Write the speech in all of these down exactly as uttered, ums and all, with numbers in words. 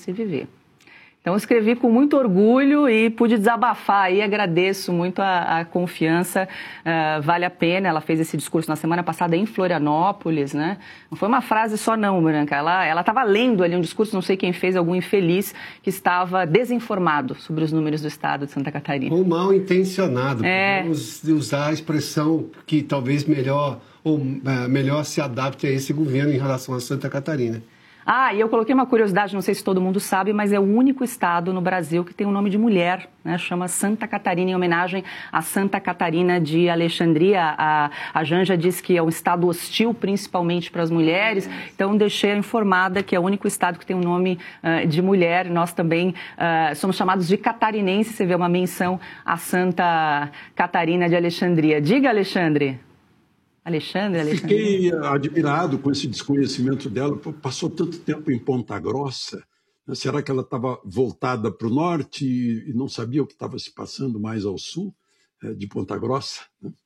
se viver. Então, eu escrevi com muito orgulho e pude desabafar e agradeço muito a, a confiança, uh, vale a pena. Ela fez esse discurso na semana passada em Florianópolis, né? Não foi uma frase só não, Branca, ela estava lendo ali um discurso, não sei quem fez, algum infeliz que estava desinformado sobre os números do estado de Santa Catarina. Ou mal intencionado, é. Podemos usar a expressão que talvez melhor, ou, uh, melhor se adapte a esse governo em relação a Santa Catarina. Ah, e eu coloquei uma curiosidade, não sei se todo mundo sabe, mas é o único estado no Brasil que tem um nome de mulher, né? Chama Santa Catarina, em homenagem a Santa Catarina de Alexandria. A, a Janja diz que é um estado hostil, principalmente para as mulheres, então deixei informada que é o único estado que tem um nome uh, de mulher. Nós também uh, somos chamados de catarinenses, você vê uma menção a Santa Catarina de Alexandria. Diga, Alexandre. Alexandre, Alexandre. Fiquei admirado com esse desconhecimento dela. Passou tanto tempo em Ponta Grossa. Será que ela estava voltada para o norte e não sabia o que estava se passando mais ao sul de Ponta Grossa?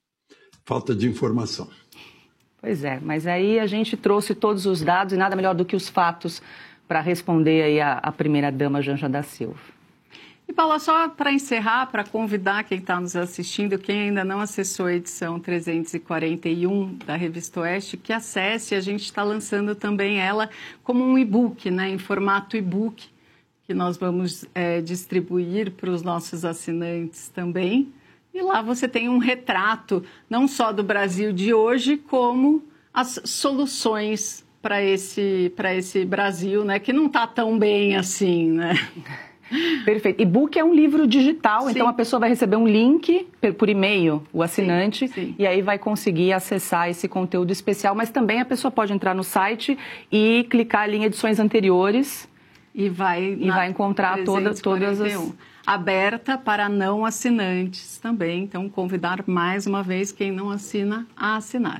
Falta de informação. Pois é, mas aí a gente trouxe todos os dados e nada melhor do que os fatos para responder aí a, a primeira-dama Janja da Silva. E, Paula, só para encerrar, para convidar quem está nos assistindo, quem ainda não acessou a edição trezentos e quarenta e um da Revista Oeste, que acesse. A gente está lançando também ela como um e-book, né, em formato e-book, que nós vamos é, distribuir para os nossos assinantes também. E lá você tem um retrato, não só do Brasil de hoje, como as soluções para esse, para esse Brasil, né, que não está tão bem assim, né? Perfeito. E-book é um livro digital, sim. Então a pessoa vai receber um link por e-mail, o assinante, sim, sim. E aí vai conseguir acessar esse conteúdo especial, mas também a pessoa pode entrar no site e clicar ali em edições anteriores e vai, e vai encontrar toda, todas as... Aberta para não assinantes também, então convidar mais uma vez quem não assina a assinar.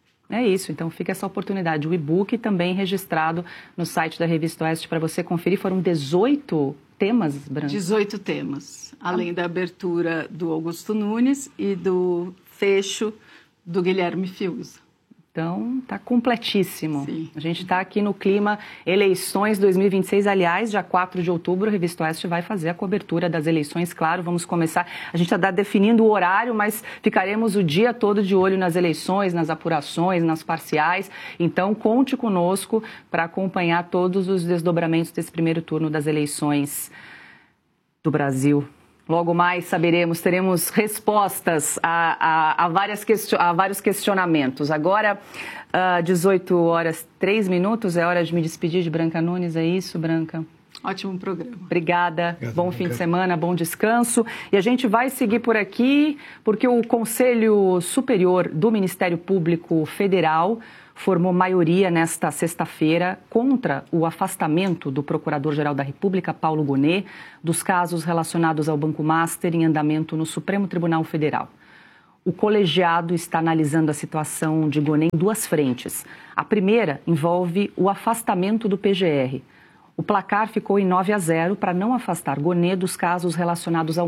É isso, então fica essa oportunidade. O e-book também registrado no site da Revista Oeste para você conferir. Foram dezoito temas, Branca? dezoito temas, além ah. da abertura do Augusto Nunes e do fecho do Guilherme Fiuza. Então, está completíssimo. Sim. A gente está aqui no clima eleições dois mil e vinte e seis. Aliás, dia quatro de outubro, a Revista Oeste vai fazer a cobertura das eleições. Claro, vamos começar. A gente está definindo o horário, mas ficaremos o dia todo de olho nas eleições, nas apurações, nas parciais. Então, conte conosco para acompanhar todos os desdobramentos desse primeiro turno das eleições do Brasil. Logo mais saberemos, teremos respostas a, a, a, várias question, a vários questionamentos. Agora, uh, dezoito horas, três minutos, é hora de me despedir de Branca Nunes, é isso, Branca? Ótimo programa. Obrigada, Obrigado, bom Branca. Fim de semana, bom descanso. E a gente vai seguir por aqui, porque o Conselho Superior do Ministério Público Federal formou maioria nesta sexta-feira contra o afastamento do Procurador-Geral da República, Paulo Gonet, dos casos relacionados ao Banco Master em andamento no Supremo Tribunal Federal. O colegiado está analisando a situação de Gonet em duas frentes. A primeira envolve o afastamento do P G R. O placar ficou em nove a zero para não afastar Gonet dos casos relacionados ao